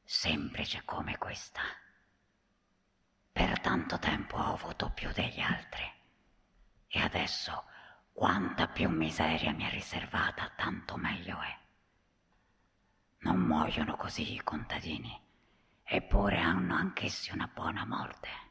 semplice come questa. Per tanto tempo ho avuto più degli altri e adesso quanta più miseria mi è riservata, tanto meglio è. Non muoiono così i contadini, eppure hanno anch'essi una buona morte.